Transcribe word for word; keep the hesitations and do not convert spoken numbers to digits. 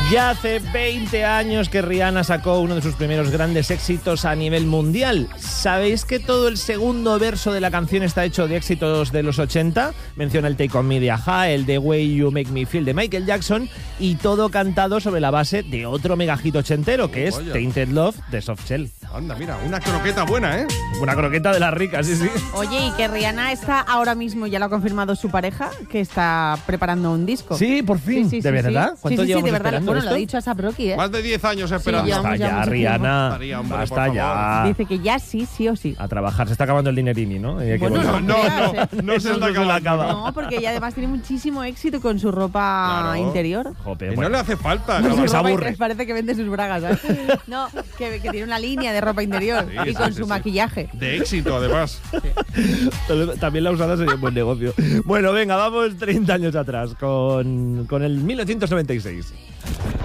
Ya hace veinte años que Rihanna sacó uno de sus primeros grandes éxitos a nivel mundial. ¿Sabéis que todo el segundo verso de la canción está hecho de éxitos de los ochenta? Menciona el Take On Me de A-ha, el The Way You Make Me Feel de Michael Jackson, y todo cantado sobre la base de otro megahit ochentero, que es Vaya. Tainted Love de Softshell. Anda, mira, una croqueta buena, ¿eh? Una croqueta de las ricas, sí, sí. Oye, y que Rihanna está ahora mismo, ya lo ha confirmado su pareja, que está preparando un disco. Sí, por fin. Sí, sí, ¿De sí, verdad? sí. ¿Cuánto Sí, sí, sí, llevamos de verdad. esperando Bueno, esto? lo ha dicho a Saproki, ¿eh? Más de diez años esperando. Sí, Basta llevamos ya ya, mucho Rihanna. María, hombre, Basta por ya. favor. Dice que ya sí, sí o sí. A trabajar. Se está acabando el dinerini, ¿no? Eh, que Bueno, bueno. No, no, creas, no, no se Eso está no se la acabando. acaba. No, porque ella además tiene muchísimo éxito con su ropa Claro. interior. Jope, Y no bueno. le hace falta. No, acabar. que se Ropa aburre. interior, parece que vende sus bragas, ¿sabes? No, que, que tiene una línea de ropa interior Sí, y sí, con sí, su sí. maquillaje. De éxito, además. También la usada sería un buen negocio. Bueno, venga, vamos treinta años atrás con, con el mil novecientos noventa y seis.